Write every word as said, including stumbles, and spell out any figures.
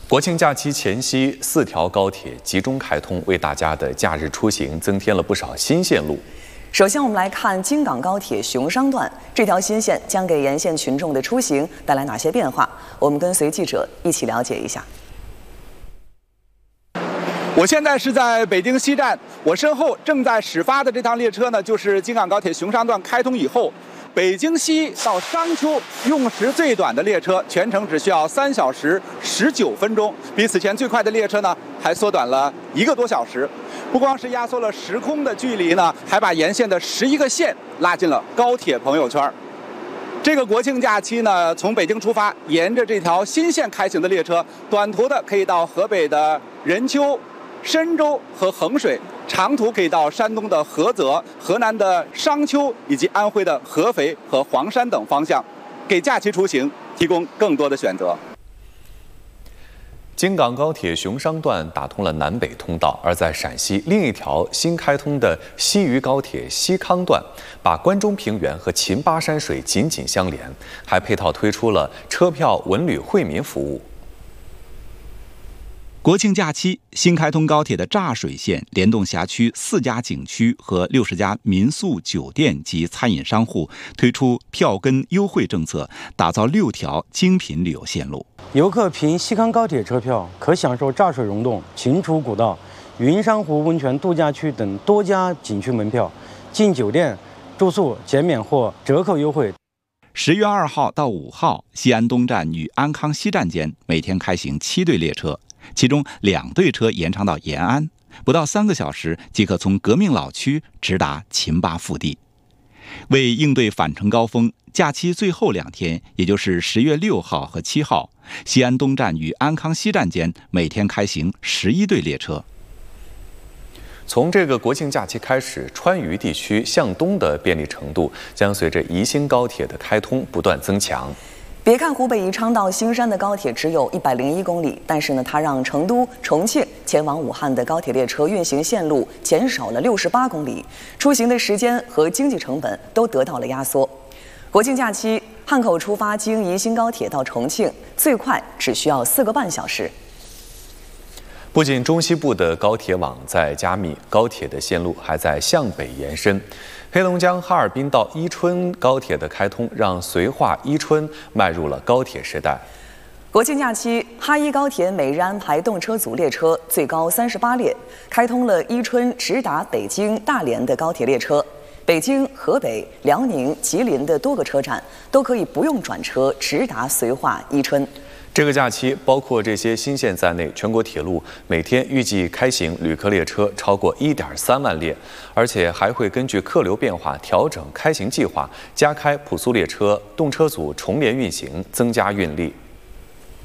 国庆假期前夕，四条高铁集中开通，为大家的假日出行增添了不少新线路。 首先，我们来看京港高铁熊商段，这条新线将给沿线群众的出行带来哪些变化？我们跟随记者一起了解一下。 我现在是在北京西站，我身后正在始发的这趟列车呢，就是京港高铁熊商段开通以后，北京西到商丘用时最短的列车，全程只需要三小时十九分钟，比此前最快的列车呢还缩短了一个多小时。不光是压缩了时空的距离呢，还把沿线的十一个县拉进了高铁朋友圈。这个国庆假期呢，从北京出发，沿着这条新线开行的列车，短途的可以到河北的任丘、深州和衡水，长途可以到山东的菏泽、河南的商丘以及安徽的合肥和黄山等方向，给假期出行提供更多的选择。 京港高铁熊商段打通了南北通道，而在陕西另一条新开通的西渝高铁西康段，把关中平原和秦巴山水紧紧相连，还配套推出了车票文旅惠民服务。 国庆假期，新开通高铁的柞水线联动辖区四家景区和六十家民宿、酒店及餐饮商户，推出票根优惠政策，打造六条精品旅游线路。 游客凭西康高铁车票可享受柞水溶洞、秦楚古道、云山湖温泉度假区等多家景区门票，进酒店住宿减免或折扣优惠。 十月二号到五号，西安东站与安康西站间每天开行七对列车。其中两对车延长到延安，不到三个小时即可从革命老区直达秦巴腹地。为应对返程高峰，假期最后两天，也就是十月六号和七号，西安东站与安康西站间每天开行十一对列车。 从这个国庆假期开始，川渝地区向东的便利程度将随着宜兴高铁的开通不断增强。 别看湖北宜昌到兴山的高铁只有一百零一公里，但是呢，它让成都、重庆前往武汉的高铁列车运行线路减少了六十八公里，出行的时间和经济成本都得到了压缩。国庆假期，汉口出发经宜兴高铁到重庆，最快只需要四个半小时。 不仅中西部的高铁网在加密，高铁的线路还在向北延伸。黑龙江哈尔滨到伊春高铁的开通，让绥化伊春迈入了高铁时代。 国庆假期，哈伊高铁每日安排动车组列车最高三十八列，开通了伊春直达北京、大连的高铁列车。北京、河北、辽宁、吉林的多个车站都可以不用转车直达绥化伊春。 这个假期，包括这些新线在内，全国铁路每天预计开行旅客列车超过一点三万列，而且还会根据客流变化调整开行计划，加开普速列车、动车组重联运行，增加运力。